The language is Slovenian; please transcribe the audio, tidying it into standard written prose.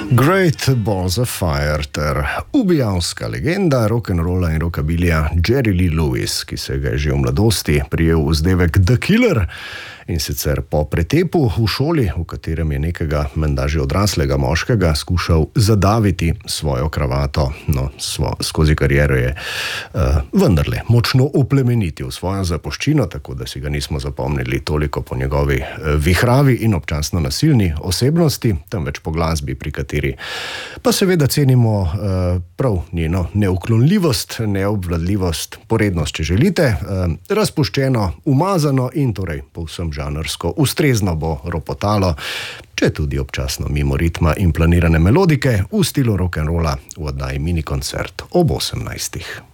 Great Balls of Fire ter ubijalska legenda rock'n'rolla in rockabilija Jerry Lee Lewis, ki se ga je že v mladosti prijel vzdevek The Killer, in sicer po pretepu v šoli, v katerem je nekega menda že odraslega moškega skušal zadaviti svojo kravato, no, skozi kariero je vendarle močno oplemenitil svojo zapuščino, tako da si ga nismo zapomnili toliko po njegovi vihravi in občasno nasilni osebnosti, temveč po glasbi, pri kateri pa seveda cenimo prav njeno neuklonljivost, neobvladljivost, porednost, če želite, razpuščeno, umazano in torej povsem žanrsko ustrezno bo ropotalo, če tudi občasno mimo ritma in planirane melodike v stilu rock'n'rolla v oddaji Mini koncert ob 18.